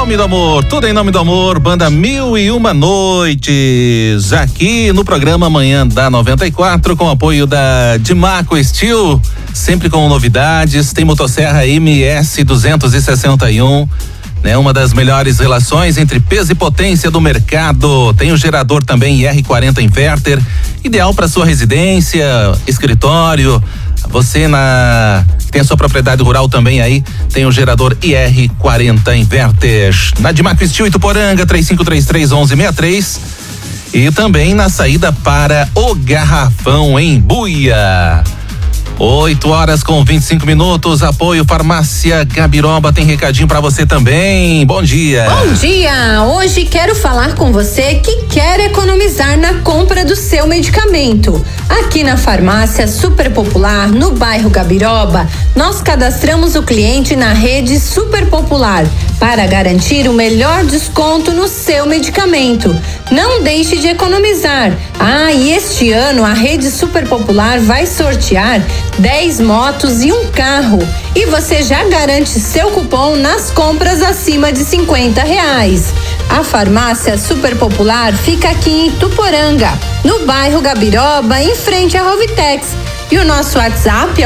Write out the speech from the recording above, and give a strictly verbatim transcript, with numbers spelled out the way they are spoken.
nome do amor, tudo em nome do amor, banda Mil e Uma Noites, aqui no programa Manhã da noventa e quatro, com apoio da Dimaco Steel, sempre com novidades, tem motosserra M S duzentos e sessenta e um, né? Uma das melhores relações entre peso e potência do mercado, tem o gerador também I R quarenta Inverter, ideal para sua residência, escritório. Você na tem a sua propriedade rural também aí, tem o gerador I R quarenta Inverter. Na Dimaco Steel Ituporanga, três cinco três três, onze sessenta e três. E também na saída para o Garrafão em Buia. oito horas com vinte e cinco minutos, apoio Farmácia Gabiroba, tem recadinho pra você também. Bom dia. Bom dia, hoje quero falar com você que quer economizar na compra do seu medicamento. Aqui na Farmácia Super Popular, no bairro Gabiroba, nós cadastramos o cliente na rede Super Popular para garantir o melhor desconto no seu medicamento. Não deixe de economizar. Ah, e este ano a rede Super Popular vai sortear dez motos e um carro. E você já garante seu cupom nas compras acima de cinquenta reais. A Farmácia Super Popular fica aqui em Ituporanga, no bairro Gabiroba, em frente à Rovitex. E o nosso WhatsApp é